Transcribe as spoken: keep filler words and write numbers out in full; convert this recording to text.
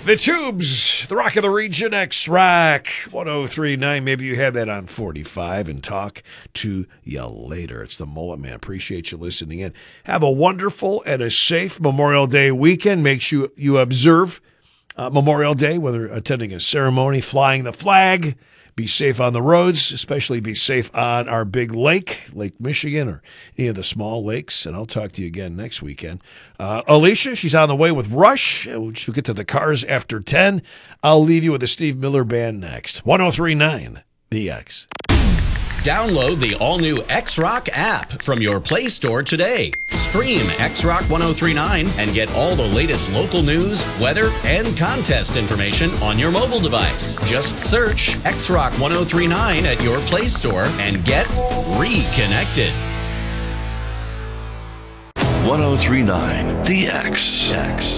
The Tubes, the Rock of the Region, X-Rock, one oh three point nine. Maybe you had that on forty-five, and talk to you later. It's the Mullet Man. Appreciate you listening in. Have a wonderful and a safe Memorial Day weekend. Make sure you observe uh, Memorial Day, whether attending a ceremony, flying the flag. Be safe on the roads, especially be safe on our big lake, Lake Michigan, or any of the small lakes. And I'll talk to you again next weekend. Uh, Alicia, she's on the way with Rush. She'll get to the cars after ten. I'll leave you with the Steve Miller Band next. one oh three point nine, The X. Download the all-new X-Rock app from your Play Store today. Stream X-Rock one oh three point nine and get all the latest local news, weather, and contest information on your mobile device. Just search X-Rock one oh three point nine at your Play Store and get reconnected. one oh three point nine The X. X.